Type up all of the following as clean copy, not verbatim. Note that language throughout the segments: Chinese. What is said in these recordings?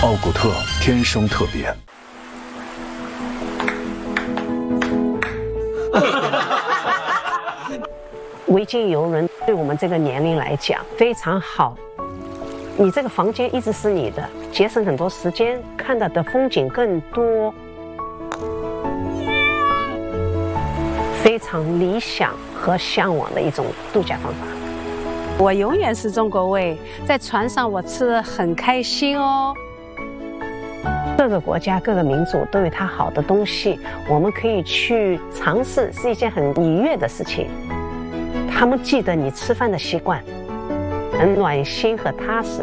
奥古特天生特别。 维京游轮对我们这个年龄来讲非常好，你这个房间一直是你的，节省很多时间，看到的风景更多，非常理想和向往的一种度假方法。 我永远是中国胃，在船上我吃得很开心哦。 各个国家、各个民族都有它好的东西，我们可以去尝试，是一件很愉悦的事情。他们记得你吃饭的习惯，很暖心和踏实。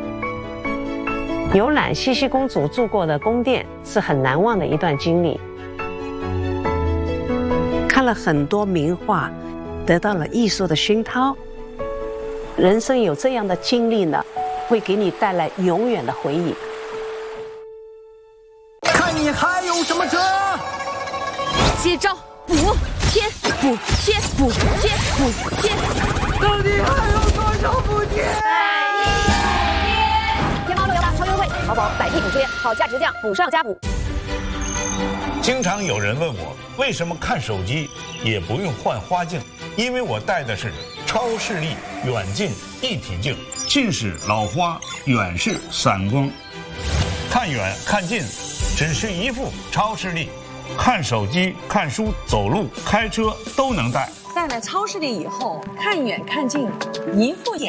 游览茜茜公主住过的宫殿是很难忘的一段经历。看了很多名画，得到了艺术的熏陶。人生有这样的经历呢，会给你带来永远的回忆。 看你还有什么辙？ 接招，补贴，补贴，补贴，补贴。 到底还有多少补贴？ 天猫618超优惠，淘宝100币补贴，好价值价，补上加补。 经常有人问我，为什么看手机也不用换花镜？因为我戴的是超视力远近一体镜，近视老花，远视散光，看远看近，只是一副超视力，看手机、看书、走路、开车都能戴。 戴了超视力以后，看远看近，一副眼